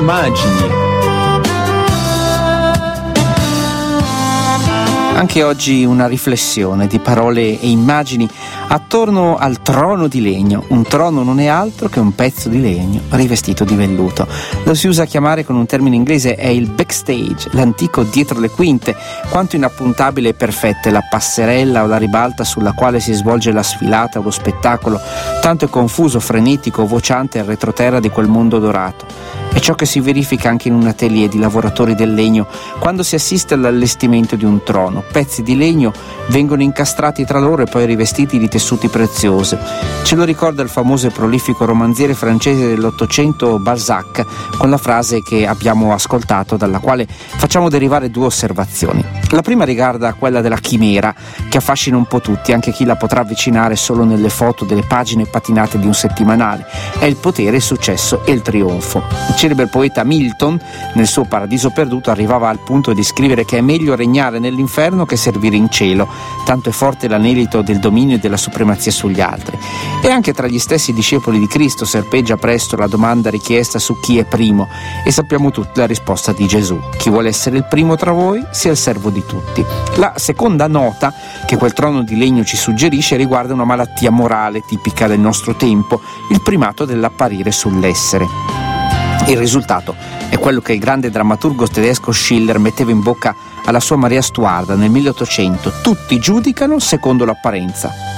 immagini. Anche oggi una riflessione di parole e immagini attorno al trono di legno. Un trono non è altro che un pezzo di legno rivestito di velluto. Lo si usa chiamare con un termine inglese è il backstage, l'antico dietro le quinte. Quanto inappuntabile e perfetta è la passerella o la ribalta sulla quale si svolge la sfilata o lo spettacolo. Tanto è confuso, frenetico, vociante il retroterra di quel mondo dorato. È ciò che si verifica anche in un atelier di lavoratori del legno quando si assiste all'allestimento di un trono. Pezzi di legno vengono incastrati tra loro e poi rivestiti di tessuti preziosi. Ce lo ricorda il famoso e prolifico romanziere francese dell'Ottocento Balzac con la frase che abbiamo ascoltato, dalla quale facciamo derivare due osservazioni. La prima riguarda quella della chimera, che affascina un po' tutti, anche chi la potrà avvicinare solo nelle foto delle pagine patinate di un settimanale. È il potere, il successo e il trionfo. Il celebre poeta Milton, nel suo Paradiso perduto, arrivava al punto di scrivere che è meglio regnare nell'inferno che servire in cielo, tanto è forte l'anelito del dominio e della supremazia sugli altri. E anche tra gli stessi discepoli di Cristo serpeggia presto la domanda richiesta su chi è primo, e sappiamo tutti la risposta di Gesù: chi vuole essere il primo tra voi sia il servo di tutti. La seconda nota che quel trono di legno ci suggerisce riguarda una malattia morale tipica del nostro tempo, il primato dell'apparire sull'essere. Il risultato è quello che il grande drammaturgo tedesco Schiller metteva in bocca alla sua Maria Stuarda nel 1800: tutti giudicano secondo l'apparenza.